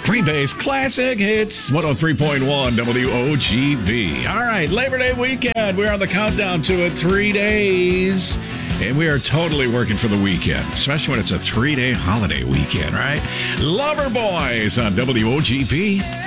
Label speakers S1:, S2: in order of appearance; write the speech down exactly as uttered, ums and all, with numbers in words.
S1: Green Bay's classic hits, one oh three point one W O G B. All right, Labor Day weekend. We're on the countdown to it. Three days. And we are totally working for the weekend, especially when it's a three-day holiday weekend, right? Lover Boys on W O G B.